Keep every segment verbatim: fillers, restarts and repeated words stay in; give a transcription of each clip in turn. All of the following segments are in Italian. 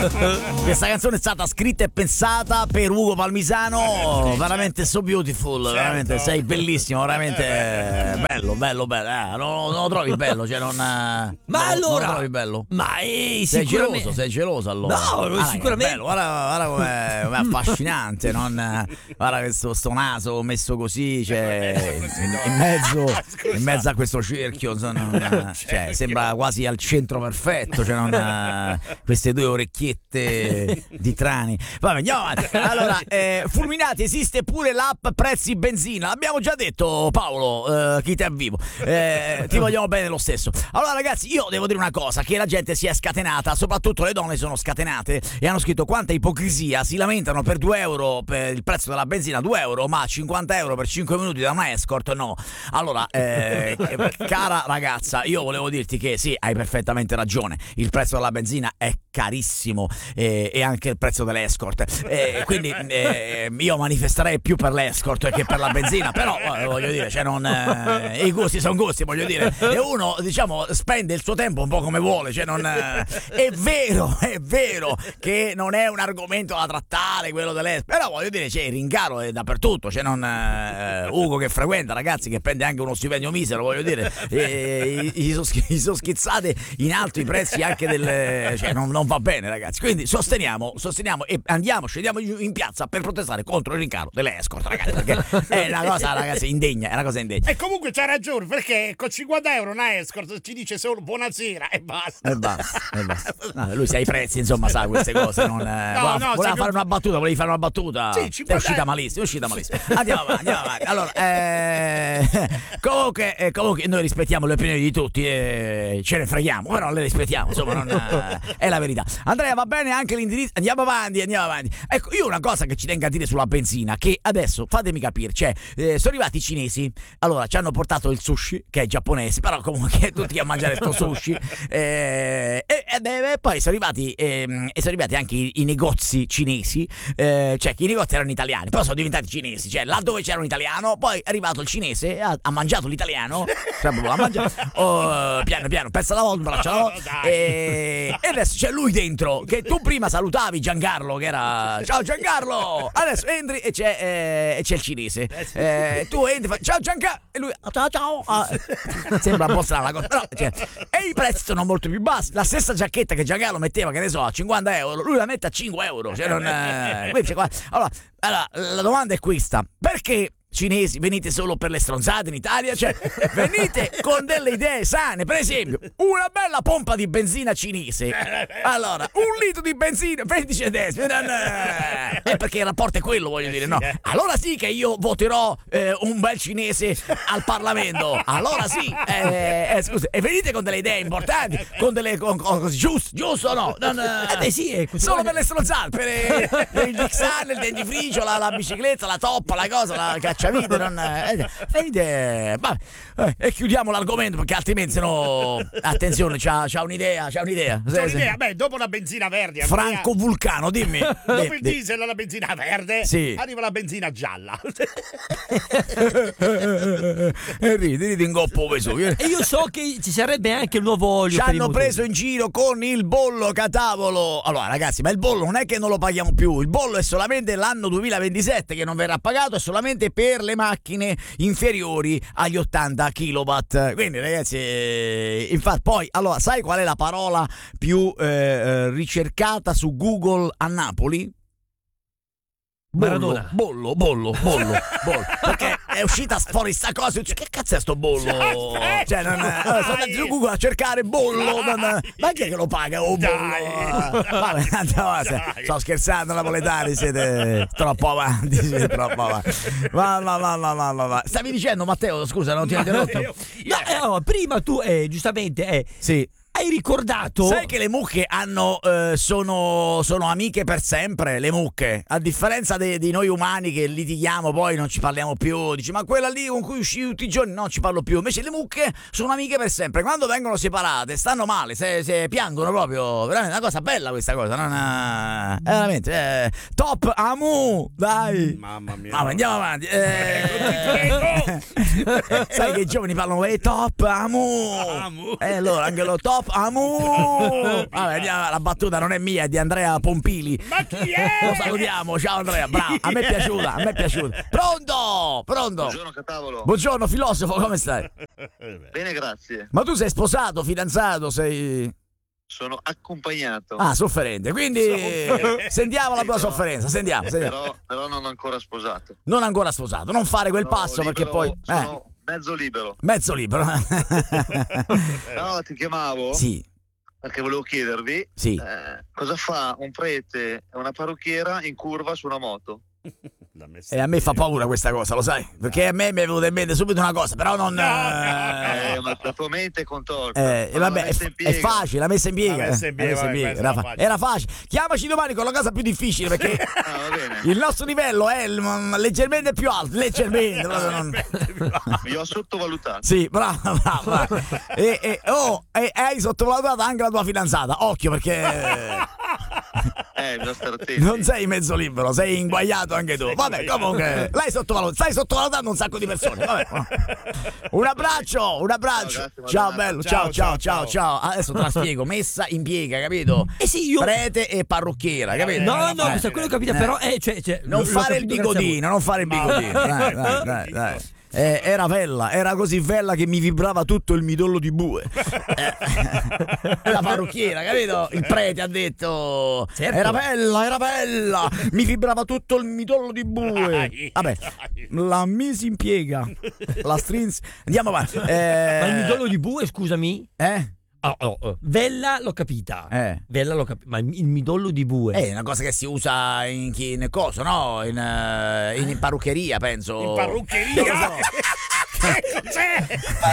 Questa canzone è stata scritta e pensata per Ugo Palmisano, veramente so beautiful, certo. Veramente sei bellissimo, veramente bello, bello, bello. Eh, non, non lo trovi bello, cioè non. Ma non, allora, non lo trovi bello? Ma è sei geloso, sei geloso allora. No, ah, sicuramente. Bello, guarda, guarda com'è, com'è affascinante, non, guarda questo sto naso messo così, cioè in, in mezzo, in mezzo a questo cerchio, non, cioè, sembra quasi al centro perfetto, cioè non, queste due orecchiette di trani. Vabbè, andiamo avanti. Allora, eh, Fulminati, esiste pure l'app prezzi benzina, l'abbiamo già detto Paolo, eh, chi te è vivo, eh, ti vogliamo bene lo stesso. Allora ragazzi, io devo dire una cosa, che la gente si è scatenata, soprattutto le donne sono scatenate e hanno scritto: quanta ipocrisia, si lamentano per due euro per il prezzo della benzina, due euro, ma cinquanta euro per cinque minuti da una escort no. Allora, eh, cara ragazza, io volevo dirti che sì, hai perfettamente ragione, il prezzo della benzina è carissimo, eh, e anche il prezzo dell'escort, eh, quindi eh, io manifesterei più per l'escort che per la benzina, però eh, voglio dire, cioè non, eh, i gusti sono gusti, voglio dire, e uno diciamo spende il suo tempo un po' come vuole, cioè non, eh, è vero, è vero che non è un argomento da trattare quello dell'escort, però voglio dire, c'è il rincaro è dappertutto, cioè non, eh, Ugo che frequenta ragazzi che prende anche uno stipendio misero, voglio dire, eh, gli sono sono schizzate in alto i prezzi anche del, cioè non, non va bene ragazzi, quindi sosteniamo sosteniamo e andiamo, scendiamo in piazza per protestare contro il rincaro delle escort ragazzi, perché è una cosa ragazzi indegna, è una cosa indegna. E comunque c'ha ragione, perché con cinquanta euro una escort ci dice solo buonasera e basta e basta, e basta. No, lui sa i prezzi, insomma sa queste cose, non, no, voleva, no, voleva fare più... una battuta, volevi fare una battuta, sì, è uscita malissimo, è uscita malissimo. Andiamo avanti, andiamo avanti. Allora, eh, comunque, eh, comunque noi rispettiamo le opinioni di tutti e ce ne freghiamo, però le rispettiamo, insomma non, eh, è la verità. Andrea, va bene anche l'indirizzo? Andiamo avanti, andiamo avanti. Ecco, io una cosa che ci tengo a dire sulla benzina, che adesso fatemi capire, cioè eh, sono arrivati i cinesi, allora ci hanno portato il sushi, che è giapponese, però comunque tutti a mangiare sto sushi, eh, e, e beh, poi sono arrivati eh, e sono arrivati anche i, i negozi cinesi, eh, cioè che i negozi erano italiani, però sono diventati cinesi, cioè là dove c'era un italiano, poi è arrivato il cinese, ha, ha mangiato l'italiano, cioè l'ha mangiato, oh, piano piano, pezzo alla volta, braccio alla volta, e, e adesso c'è lui dentro, che tu prima salutavi Giancarlo, che era ciao Giancarlo, adesso entri e c'è, eh, e c'è il cinese, eh, tu entri, fai, ciao Giancarlo, e lui ciao ciao, ah, sembra un po' strana la cosa, però, cioè, e i prezzi sono molto più bassi, la stessa giacchetta che Giancarlo metteva, che ne so, a cinquanta euro, lui la mette a cinque euro, cioè non, eh, allora, allora la domanda è questa: perché cinesi venite solo per le stronzate in Italia? Cioè venite con delle idee sane, per esempio una bella pompa di benzina cinese, allora un litro di benzina venti centesimi, è perché il rapporto è quello, voglio dire, no? Allora sì che io voterò eh, un bel cinese al Parlamento, allora sì, eh, eh, scusa, e venite con delle idee importanti, con delle con, con, giusto, giusto o no? Non, eh, beh, sì, è solo per le stronzate, per, per il Dixan, il dentifricio, la, la bicicletta, la toppa, la cosa, la caccia vite, non, eh, venite, vabbè, eh, e chiudiamo l'argomento perché altrimenti sennò attenzione, c'ha, c'ha un'idea, c'ha un'idea. C'ha un'idea, beh, dopo la benzina verde, Franco Andrea, Vulcano, dimmi. Dopo il diesel e la benzina verde, sì, arriva la benzina gialla. E ridi, ridi in goppo Vesuvio. E io so che ci sarebbe anche il nuovo olio. Ci hanno preso in giro con il bollo catavolo. Allora ragazzi, ma il bollo non è che non lo paghiamo più, il bollo è solamente l'anno duemilaventisette che non verrà pagato, è solamente per le macchine inferiori agli ottanta kilowatt. Quindi ragazzi, eh, infatti poi, allora, sai qual è la parola più eh, ricercata su Google a Napoli? Bollo, bollo, bollo, bollo, bollo, perché è uscita fuori sta cosa, che cazzo è sto bollo? Cioè, non è, allora, sono andato su Google a cercare bollo, non, ma chi è che lo paga? Oh, bollo. Vabbè, andiamo avanti. Sto scherzando, napoletani, siete troppo avanti, siete troppo avanti. Ma, ma, ma, ma, ma, ma, ma. Stavi dicendo, Matteo, scusa, non ti ho interrotto? No, eh, oh, prima tu, eh, giustamente, eh, sì. Hai ricordato? Sai che le mucche hanno eh, sono, sono amiche per sempre, le mucche, a differenza de, di noi umani che litighiamo, poi non ci parliamo più, dici ma quella lì con cui usci tutti i giorni non ci parlo più, invece le mucche sono amiche per sempre, quando vengono separate stanno male, se, se piangono proprio, veramente una cosa bella questa cosa, non è, è veramente eh, top amu, dai, mamma mia, ma andiamo avanti, eh, sai che i giovani parlano eh, top amu, amu. e eh, allora anche lo top Pop Amu. Vabbè, la battuta non è mia, è di Andrea Pompili. Ma chi è? Lo salutiamo, ciao Andrea, bravo. A me è piaciuta, a me è piaciuta. Pronto? Pronto? Buongiorno Catavolo. Buongiorno filosofo, come stai? Bene, grazie. Ma tu sei sposato, fidanzato, sei... Sono accompagnato. Ah, sofferente, quindi sentiamo la tua però, sofferenza, sentiamo, sentiamo. Però, però non sono sposato. Non ancora sposato, non fare quel Sono passo libero, perché poi... Eh, Sono mezzo libero. mezzo libero. No, ti chiamavo Sì, perché volevo chiedervi sì. eh, cosa fa un prete e una parrucchiera in curva su una moto. E a me fa paura questa cosa, lo sai? Perché a me mi è venuta in mente subito una cosa, però non... Eh, ma la tua mente è contorta. Eh, Ma vabbè, la messa è, in piega. è facile, la messa in piega. La messa in piega, eh, la messa in vabbè, piega. questa Era, era fa- facile. era facile. Chiamaci domani con la cosa più difficile perché Ah, va bene. il nostro livello è mm, leggermente più alto, leggermente. proprio non- Vi ho sottovalutato. Sì, bravo, bravo. bravo. E, e- oh, e hai sottovalutato anche la tua fidanzata. Occhio perché Eh, bisogna stare attenti. non sei mezzo libero, sei inguagliato anche tu. Vabbè, comunque, l'hai sottovalutato, stai sottovalutando un sacco di persone. Vabbè. Un abbraccio, un abbraccio. Ciao, grazie, Ciao Madonna. bello, ciao, ciao, ciao, ciao. Adesso te la spiego, messa in piega, capito? Eh sì, io... Prete e parrucchiera, capito? No, no, Eh. questo è quello che ho capito, però... Eh, cioè, cioè, Non l'ho fare il capito grazie a voi. bigodino, non fare il bigodino. Dai, dai, dai, dai. Eh, era bella, era così bella che mi vibrava tutto il midollo di bue. Eh, la parrucchiera, capito? Il prete ha detto: Certo. era bella, era bella, mi vibrava tutto il midollo di bue. Vabbè, la misi in piega, la strins. Andiamo avanti. Eh, Ma il midollo di bue, scusami? Eh? Oh, oh, oh. Vella l'ho capita. Eh. Vella l'ho capita. Ma il midollo di bue. È una cosa che si usa in, chi- in cosa, no? In, eh, in parruccheria, penso. In parruccheria? Non lo so. Che cos'è?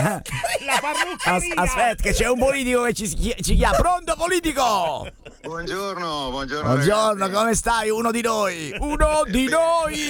La parruccheria. As- aspetta, che c'è un politico che ci, ci chiama. Pronto, politico? Buongiorno, buongiorno. Buongiorno, ragazzi. come stai? Uno di noi, uno di noi.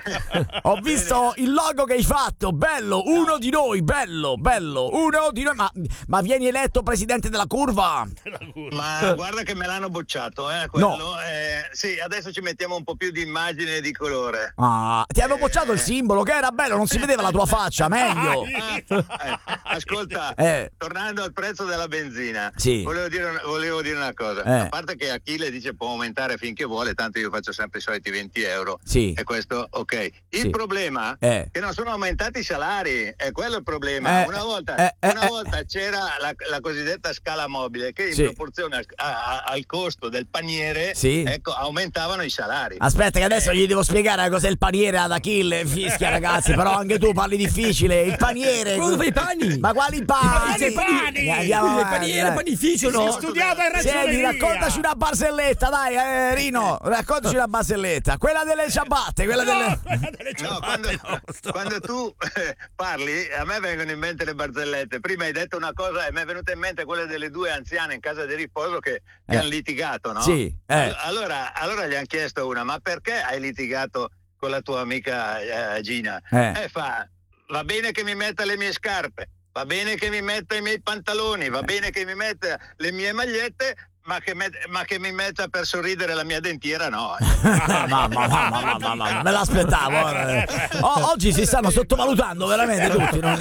Ho visto il logo che hai fatto, bello, uno di noi, bello, bello, uno di noi. Ma, ma vieni eletto presidente della curva? Ma guarda che me l'hanno bocciato, eh, quello. Eh, sì, adesso ci mettiamo un po' più di immagine e di colore. Ah, ti hanno bocciato il simbolo, che era bello, non si vedeva la tua faccia, meglio. Ah, eh, ascolta, Eh. tornando al prezzo della benzina, Sì. volevo, dire, una- volevo dire una cosa. Eh. A parte che Achille dice può aumentare finché vuole, tanto io faccio sempre i soliti venti euro. Sì. E questo, ok. Il Sì. problema Eh. è che non sono aumentati i salari, è quello il problema. Eh, Una volta, eh, eh, una eh. volta c'era la, la cosiddetta scala mobile che in Sì. proporzione a- a- al costo del paniere, Sì. ecco, aumentavano i salari. Aspetta che adesso gli devo spiegare cos'è il paniere ad Achille, fischia ragazzi, però anche tu parli difficile, il paniere. Quello dove fai i pani. Ma quali pani? Quali pani? Andiamo Il avanti, paniere, dai. panificio, Si è no? studiato in Senti, ragioneria. raccontaci una barzelletta, dai, eh, Rino, raccontaci una barzelletta, quella delle ciabatte, quella delle... No, quando, quando tu eh, parli, a me vengono in mente le barzellette. Prima hai detto una cosa e mi è venuta in mente quella delle due anziane in casa di riposo che, che Eh. hanno litigato, no? Sì, eh. All- Allora, allora gli hanno chiesto una, ma perché hai litigato con la tua amica eh, Gina? Eh. E fa, va bene che mi metta le mie scarpe, va bene che mi metta i miei pantaloni, va bene che mi metta le mie magliette, ma che, met- ma che mi metta per sorridere la mia dentiera no. Mamma, mamma, mamma, mamma, me l'aspettavo. eh. O- oggi si stanno sottovalutando veramente tutti. Non...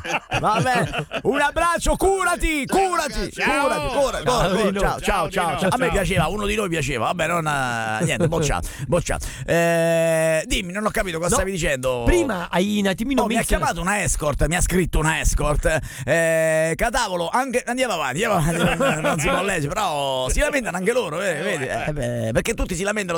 Vabbè, un abbraccio, curati, curati, Ciao. curati, curati, Ciao, curati. Rino. Ciao, ciao, ciao, ciao. A me piaceva, uno di noi piaceva. Vabbè, non eh, niente, bocciato, bocciato. Eh, dimmi, non ho capito cosa No, stavi dicendo. Prima hai un attimino Oh, mi ha messo- chiamato una escort, mi ha scritto una escort. Eh, Catavolo, anche, andiamo avanti, andiamo avanti, non, non si può leggere, però si lamentano anche loro, vedi? vedi? Eh, beh, perché tutti si lamentano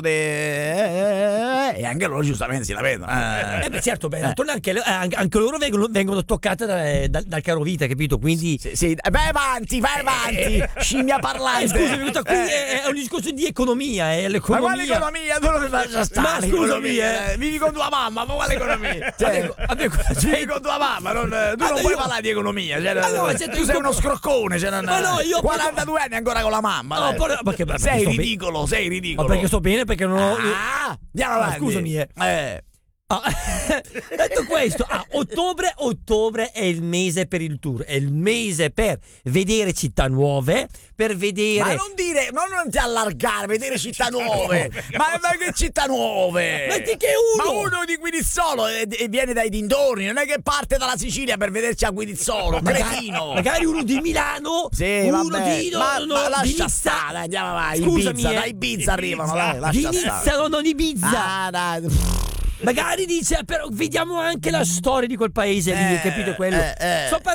de... eh, e anche loro giustamente si lamentano. Eh. Eh beh, certo, beh, d'altronde anche, eh, anche, anche loro vengono, vengono toccate da- da- dal caro vita, capito? Quindi Sì, sì, eh, vai avanti, vai avanti, scimmia eh, parlante. scusa, è venuta qui Eh. è, è un discorso di economia, è Ma l'economia. quale economia? Tu non mi faccia stare. Ma scusami, economia, eh. Vivi con tua mamma, ma quale economia? Cioè, Vabbè, vabbè, vivi con tua mamma, non, tu Ah, non no, puoi io- parlare di economia. Cioè, Ma no, certo, tu io sei compro- uno scroccone. Cioè, non, Ma no, io quarantadue anni ancora con la mamma. No, dai. però- perché- perché sei sto be- ridicolo, sei Ma ridicolo. perché sto bene, perché non ho. Ah, andiamo Ma avanti. scusami, eh. Eh, Ah, detto questo, ah, ottobre, ottobre è il mese per il tour, è il mese per vedere città nuove, per vedere. Ma non dire, ma non ti allargare, vedere città nuove. ma, ma che città nuove? Ma di che uno? Ma uno di Guidizzolo e, e viene dai dintorni, non è che parte dalla Sicilia per vederci a Guidizzolo, cretino. Magari uno di Milano, sì, uno vabbè. di no, ma, no, ma lascia di stare, andiamo avanti. Scusami, Ibiza, eh. da Ibiza arrivano, dai, lascia di stare. Nizza, non Ibiza. Ah, dai. Magari dice, però vediamo anche la storia di quel paese lì, Eh, capito quello? eh, eh. Sto